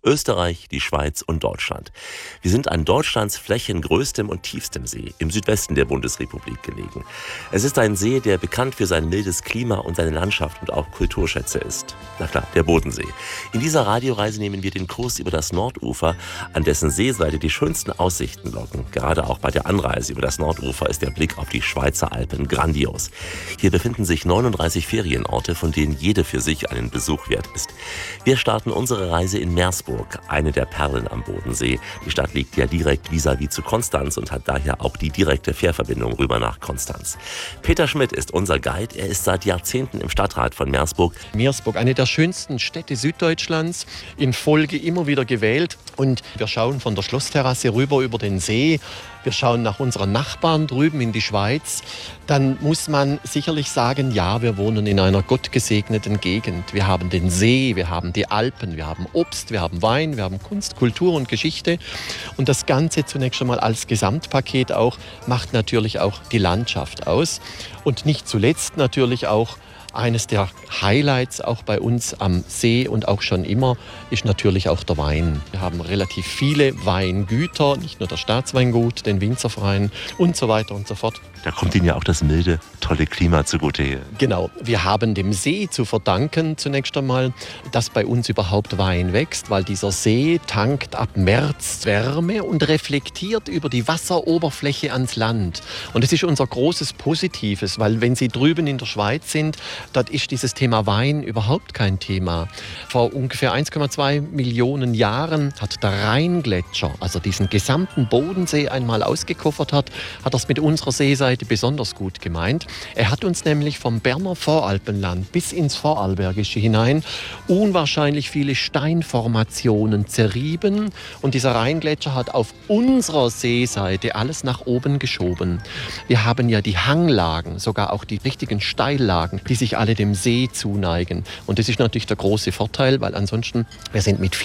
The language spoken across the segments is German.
Österreich, die Schweiz und Deutschland. Wir sind an Deutschlands flächengrößtem und tiefstem See im Südwesten der Bundesrepublik gelegen. Es ist ein See, der bekannt für sein mildes Klima und seine Landschaft und auch Kulturschätze ist. Na klar, der Bodensee. In dieser Radioreise nehmen wir den Kurs über das Nordufer, an dessen Seeseite die schönsten Aussichten locken. Gerade auch bei der Anreise über das Nordufer ist der Blick auf die Schweizer Alpen grandios. Hier befinden sich 39 Ferienorte, von denen jede für sich einen Besuch wert ist. Wir starten unsere Reise in Meersburg, eine der Perlen am Bodensee. Die Stadt liegt ja direkt vis-à-vis zu Konstanz und hat daher auch die direkte Fährverbindung rüber nach Konstanz. Peter Schmidt ist unser Guide. Er ist seit Jahrzehnten im Stadtrat von Meersburg. Meersburg, eine der schönsten Städte Süddeutschlands, in Folge immer wieder gewählt. Und wir schauen von der Schlossterrasse rüber über den See. Wir schauen nach unseren Nachbarn drüben in die Schweiz. Dann muss man sicherlich sagen, ja, wir wohnen in einer gottgesegneten Gegend. Wir haben den See, wir haben die Alpen, wir haben Obst, wir haben Wein, wir haben Kunst, Kultur und Geschichte. Und das Ganze zunächst einmal als Gesamtpaket auch macht natürlich auch die Landschaft aus. Und nicht zuletzt natürlich auch eines der Highlights auch bei uns am See und auch schon immer ist natürlich auch der Wein. Wir haben relativ viele Weingüter, nicht nur das Staatsweingut, den Winzerverein und so weiter und so fort. Da kommt Ihnen ja auch das milde, tolle Klima zugute hier. Genau, wir haben dem See zu verdanken zunächst einmal, dass bei uns überhaupt Wein wächst, weil dieser See tankt ab März Wärme und reflektiert über die Wasseroberfläche ans Land. Und das ist unser großes Positives, weil wenn Sie drüben in der Schweiz sind, dort ist dieses Thema Wein überhaupt kein Thema. Vor ungefähr 1,2 Millionen Jahren hat der Rheingletscher, also diesen gesamten Bodensee einmal ausgekoffert hat er es mit unserer Seeseite besonders gut gemeint. Er hat uns nämlich vom Berner Voralpenland bis ins Vorarlbergische hinein unwahrscheinlich viele Steinformationen zerrieben und dieser Rheingletscher hat auf unserer Seeseite alles nach oben geschoben. Wir haben ja die Hanglagen, sogar auch die richtigen Steillagen, die sich alle dem See zuneigen. Und das ist natürlich der große Vorteil, weil ansonsten, wir sind mit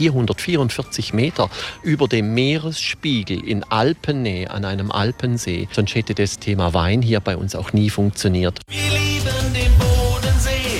444 Meter über dem Meeresspiegel in Alpennähe an einem Alpensee. Sonst hätte das Thema Wein hier bei uns auch nie funktioniert. Wir lieben den Bodensee.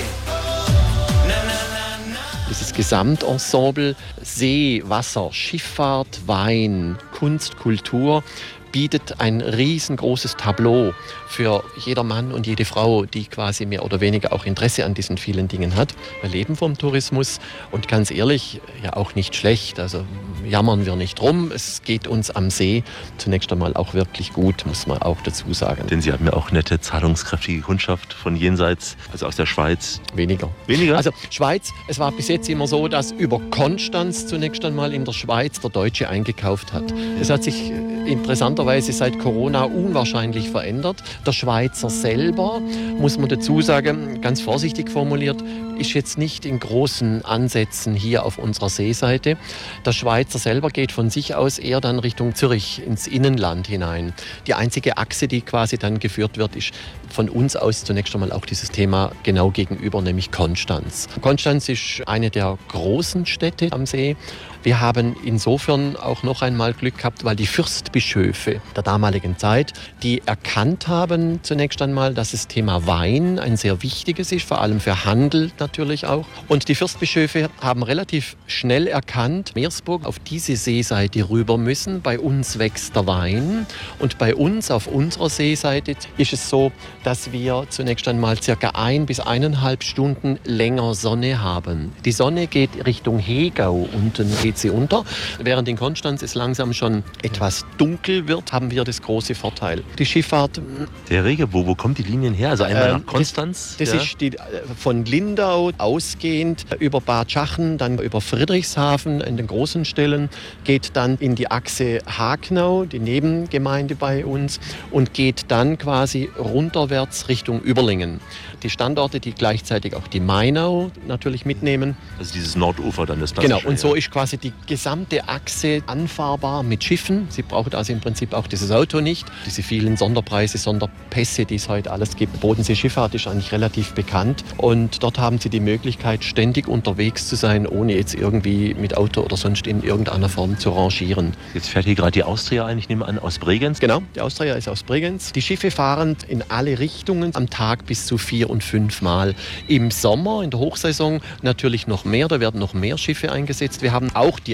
Na, na, na, na. Dieses Gesamtensemble See, Wasser, Schifffahrt, Wein, Kunst, Kultur bietet ein riesengroßes Tableau für jeder Mann und jede Frau, die quasi mehr oder weniger auch Interesse an diesen vielen Dingen hat. Wir leben vom Tourismus und ganz ehrlich, ja auch nicht schlecht. Also jammern wir nicht rum. Es geht uns am See zunächst einmal auch wirklich gut, muss man auch dazu sagen. Denn Sie haben ja auch nette, zahlungskräftige Kundschaft von jenseits, also aus der Schweiz. Weniger. Weniger? Also Schweiz, es war bis jetzt immer so, dass über Konstanz zunächst einmal in der Schweiz der Deutsche eingekauft hat. Es hat sich interessanterweise seit Corona unwahrscheinlich verändert. Der Schweizer selber, muss man dazu sagen, ganz vorsichtig formuliert, ist jetzt nicht in großen Ansätzen hier auf unserer Seeseite. Der Schweizer selber geht von sich aus eher dann Richtung Zürich, ins Innenland hinein. Die einzige Achse, die quasi dann geführt wird, ist von uns aus zunächst einmal auch dieses Thema genau gegenüber, nämlich Konstanz. Konstanz ist eine der großen Städte am See. Wir haben insofern auch noch einmal Glück gehabt, weil die Fürstbischöfe der damaligen Zeit, die erkannt haben zunächst einmal, dass das Thema Wein ein sehr wichtiges ist, vor allem für Handel natürlich auch. Und die Fürstbischöfe haben relativ schnell erkannt, Meersburg auf diese Seeseite rüber müssen. Bei uns wächst der Wein und bei uns auf unserer Seeseite ist es so, dass wir zunächst einmal circa 1 bis 1,5 Stunden länger Sonne haben. Die Sonne geht Richtung Hegau, unten geht sie unter. Während in Konstanz es langsam schon etwas dunkel wird, haben wir das große Vorteil. Die Schifffahrt... Der Rege, wo kommt die Linien her? Also einmal nach Konstanz? Das ist von Lindau ausgehend über Bad Schachen, dann über Friedrichshafen in den großen Stellen, geht dann in die Achse Hagnau, die Nebengemeinde bei uns, und geht dann quasi runterwärts Richtung Überlingen. Die Standorte, die gleichzeitig auch die Mainau natürlich mitnehmen. Also dieses Nordufer dann ist das. Genau, und so ist quasi die gesamte Achse anfahrbar mit Schiffen. Sie braucht also im Prinzip auch dieses Auto nicht. Diese vielen Sonderpreise, Sonderpässe, die es heute alles gibt. Bodenseeschifffahrt ist eigentlich relativ bekannt. Und dort haben Sie die Möglichkeit, ständig unterwegs zu sein, ohne jetzt irgendwie mit Auto oder sonst in irgendeiner Form zu rangieren. Jetzt fährt hier gerade die Austria ein, ich nehme an, aus Bregenz. Genau, die Austria ist aus Bregenz. Die Schiffe fahren in alle Richtungen am Tag bis zu 4 und 5 Mal. Im Sommer, in der Hochsaison, natürlich noch mehr. Da werden noch mehr Schiffe eingesetzt. Wir haben auch die